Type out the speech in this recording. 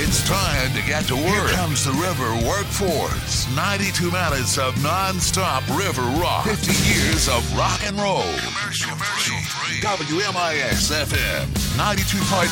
It's time to get to work. Here comes the River Workforce. 92 minutes of non-stop river rock. 50 years of rock and roll. Commercial free. WMIX FM 92.9.